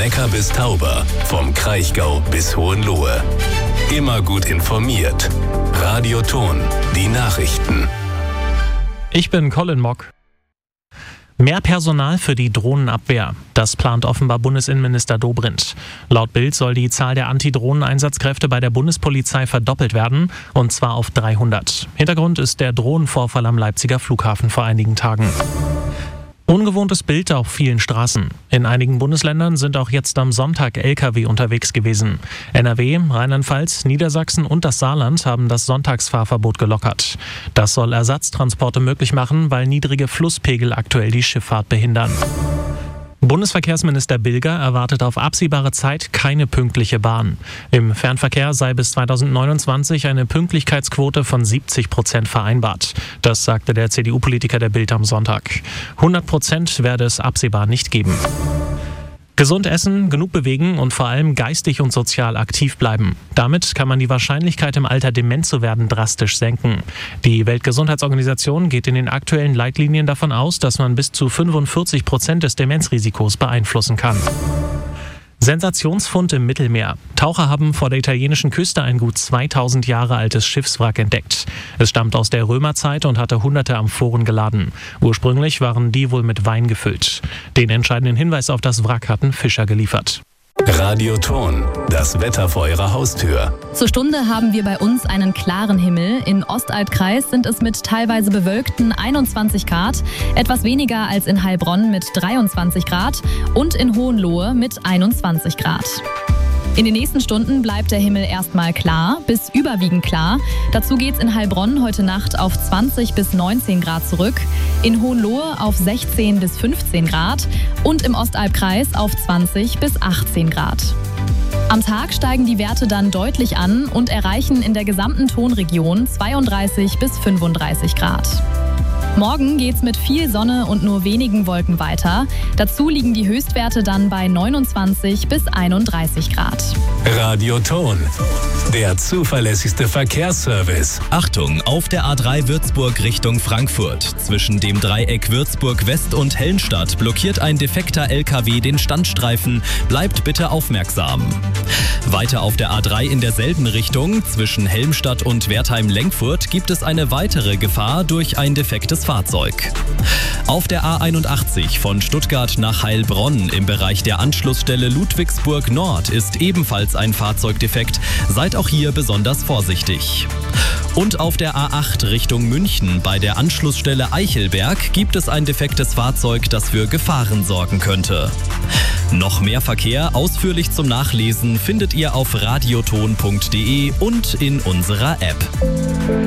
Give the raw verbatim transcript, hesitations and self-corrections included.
Neckar bis Tauber, vom Kraichgau bis Hohenlohe. Immer gut informiert. Radio Thon, die Nachrichten. Ich bin Colin Mock. Mehr Personal für die Drohnenabwehr. Das plant offenbar Bundesinnenminister Dobrindt. Laut Bild soll die Zahl der Antidrohnen-Einsatzkräfte bei der Bundespolizei verdoppelt werden, und zwar auf dreihundert. Hintergrund ist der Drohnenvorfall am Leipziger Flughafen vor einigen Tagen. Ungewohntes Bild auf vielen Straßen. In einigen Bundesländern sind auch jetzt am Sonntag L K W unterwegs gewesen. N R W, Rheinland-Pfalz, Niedersachsen und das Saarland haben das Sonntagsfahrverbot gelockert. Das soll Ersatztransporte möglich machen, weil niedrige Flusspegel aktuell die Schifffahrt behindern. Bundesverkehrsminister Bilger erwartet auf absehbare Zeit keine pünktliche Bahn. Im Fernverkehr sei bis zweitausendneunundzwanzig eine Pünktlichkeitsquote von siebzig Prozent vereinbart. Das sagte der C D U-Politiker der Bild am Sonntag. hundert Prozent werde es absehbar nicht geben. Gesund essen, genug bewegen und vor allem geistig und sozial aktiv bleiben. Damit kann man die Wahrscheinlichkeit, im Alter dement zu werden, drastisch senken. Die Weltgesundheitsorganisation geht in den aktuellen Leitlinien davon aus, dass man bis zu fünfundvierzig Prozent des Demenzrisikos beeinflussen kann. Sensationsfund im Mittelmeer. Taucher haben vor der italienischen Küste ein gut zweitausend Jahre altes Schiffswrack entdeckt. Es stammt aus der Römerzeit und hatte hunderte Amphoren geladen. Ursprünglich waren die wohl mit Wein gefüllt. Den entscheidenden Hinweis auf das Wrack hatten Fischer geliefert. Radio Thon, das Wetter vor Ihrer Haustür. Zur Stunde haben wir bei uns einen klaren Himmel. In Ostalbkreis sind es mit teilweise bewölkten einundzwanzig Grad, etwas weniger als in Heilbronn mit dreiundzwanzig Grad und in Hohenlohe mit einundzwanzig Grad. In den nächsten Stunden bleibt der Himmel erstmal klar, bis überwiegend klar. Dazu geht's in Heilbronn heute Nacht auf zwanzig bis neunzehn Grad zurück, in Hohenlohe auf sechzehn bis fünfzehn Grad und im Ostalbkreis auf zwanzig bis achtzehn Grad. Am Tag steigen die Werte dann deutlich an und erreichen in der gesamten Thonregion zweiunddreißig bis fünfunddreißig Grad. Morgen geht's mit viel Sonne und nur wenigen Wolken weiter. Dazu liegen die Höchstwerte dann bei neunundzwanzig bis einunddreißig Grad. Radio Thon, der zuverlässigste Verkehrsservice. Achtung, auf der A drei Würzburg Richtung Frankfurt. Zwischen dem Dreieck Würzburg West und Hellenstadt blockiert ein defekter L K W den Standstreifen. Bleibt bitte aufmerksam. Weiter auf der A drei in derselben Richtung, zwischen Helmstadt und Wertheim-Lenkfurt, gibt es eine weitere Gefahr durch ein defektes Fahrzeug. Auf der A einundachtzig von Stuttgart nach Heilbronn im Bereich der Anschlussstelle Ludwigsburg Nord ist ebenfalls ein Fahrzeug defekt. Seid auch hier besonders vorsichtig. Und auf der A acht Richtung München bei der Anschlussstelle Eichelberg gibt es ein defektes Fahrzeug, das für Gefahren sorgen könnte. Noch mehr Verkehr ausführlich zum Nachlesen findet ihr auf radioton punkt de und in unserer App.